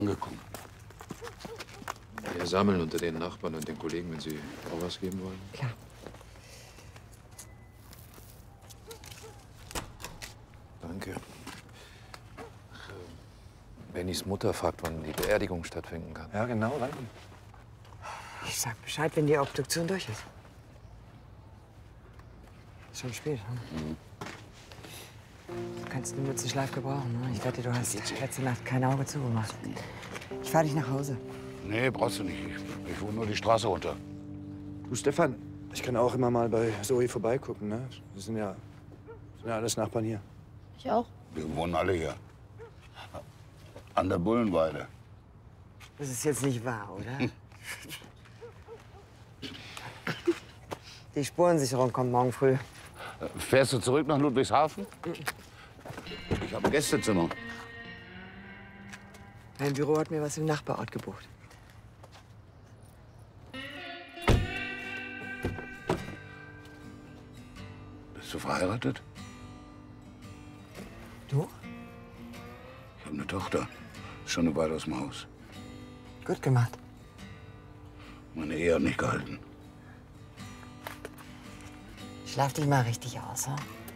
angekommen. Wir sammeln unter den Nachbarn und den Kollegen, wenn Sie auch was geben wollen. Klar. Danke. Bennys Mutter fragt, wann die Beerdigung stattfinden kann. Ja, genau, danke. Ich sag Bescheid, wenn die Obduktion durch ist. Ist schon spät, ne? Du kannst den Mütze Schlaf gebrauchen, ne? Ich wette, du hast letzte Nacht kein Auge zugemacht. Ich fahr dich nach Hause. Nee, brauchst du nicht. Ich wohne nur die Straße runter. Du, Stefan, ich kann auch immer mal bei Zoe vorbeigucken, ne? Wir sind ja alles Nachbarn hier. Ich auch. Wir wohnen alle hier. An der Bullenweide. Das ist jetzt nicht wahr, oder? Die Spurensicherung kommt morgen früh. Fährst du zurück nach Ludwigshafen? Ich habe ein Gästezimmer. Mein Büro hat mir was im Nachbarort gebucht. Bist du verheiratet? Du? Ich habe eine Tochter. Ist schon eine Weile aus dem Haus. Gut gemacht. Meine Ehe hat nicht gehalten. Schlaf dich mal richtig aus, ha?